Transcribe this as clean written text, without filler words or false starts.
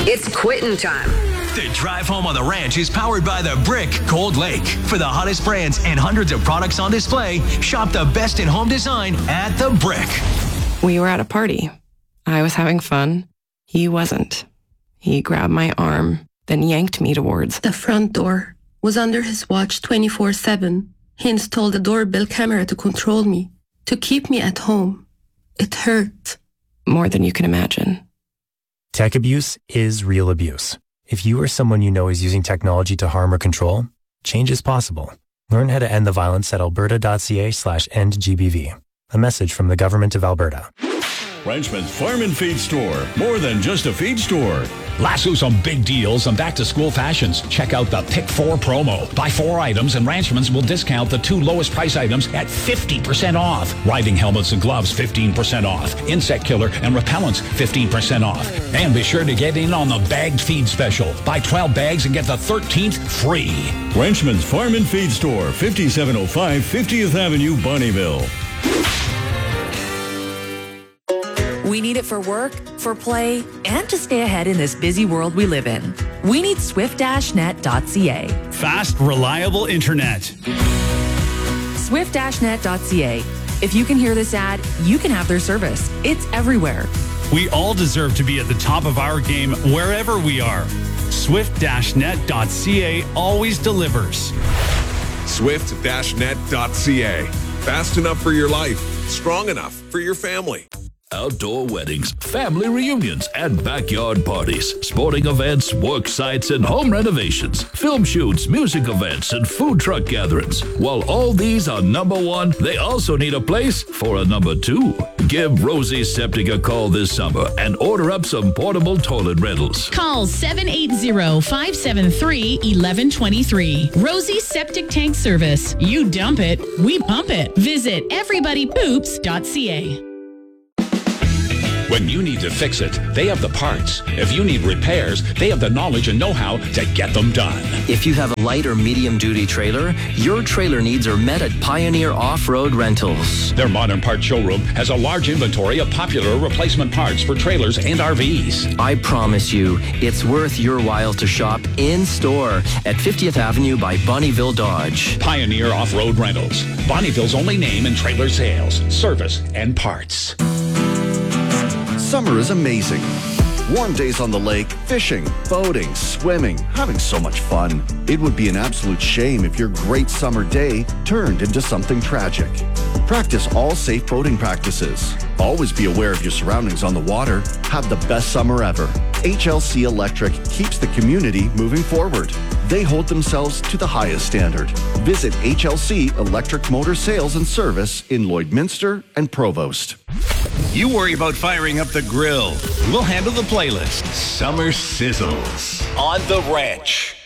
It's quitting time. The drive home on the ranch is powered by The Brick Cold Lake. For the hottest brands and hundreds of products on display, shop the best in home design at The Brick. We were at a party. I was having fun. He wasn't. He grabbed my arm, then yanked me towards the front door. Was under his watch 24/7. He installed a doorbell camera to control me, to keep me at home. It hurt. More than you can imagine. Tech abuse is real abuse. If you or someone you know is using technology to harm or control, change is possible. Learn how to end the violence at alberta.ca/endgbv. A message from the Government of Alberta. Ranchman's Farm and Feed Store. More than just a feed store. Lasso some big deals on back-to-school fashions. Check out the Pick 4 promo. Buy 4 items and Ranchman's will discount the 2 lowest price items at 50% off. Riding helmets and gloves, 15% off. Insect killer and repellents, 15% off. And be sure to get in on the bagged feed special. Buy 12 bags and get the 13th free. Ranchman's Farm and Feed Store, 5705 50th Avenue, Bonnyville. We need it for work, for play, and to stay ahead in this busy world we live in. We need swift-net.ca. Fast, reliable internet. Swift-net.ca. If you can hear this ad, you can have their service. It's everywhere. We all deserve to be at the top of our game wherever we are. Swift-net.ca always delivers. Swift-net.ca. Fast enough for your life, strong enough for your family. Outdoor weddings, family reunions, and backyard parties, sporting events, work sites, and home renovations, film shoots, music events, and food truck gatherings. While all these are number one, they also need a place for a number two. Give Rosie Septic a call this summer and order up some portable toilet rentals. Call 780-573-1123. Rosie Septic Tank Service. You dump it, we pump it. Visit everybodypoops.ca. When you need to fix it, they have the parts. If you need repairs, they have the knowledge and know-how to get them done. If you have a light or medium-duty trailer, your trailer needs are met at Pioneer Off-Road Rentals. Their modern part showroom has a large inventory of popular replacement parts for trailers and RVs. I promise you, it's worth your while to shop in-store at 50th Avenue by Bonnyville Dodge. Pioneer Off-Road Rentals. Bonnyville's only name in trailer sales, service, and parts. Summer is amazing. Warm days on the lake, fishing, boating, swimming, having so much fun. It would be an absolute shame if your great summer day turned into something tragic. Practice all safe boating practices. Always be aware of your surroundings on the water. Have the best summer ever. HLC Electric keeps the community moving forward. They hold themselves to the highest standard. Visit HLC Electric Motor Sales and Service in Lloydminster and Provost. You worry about firing up the grill. We'll handle the playlist. Summer Sizzles on The Ranch.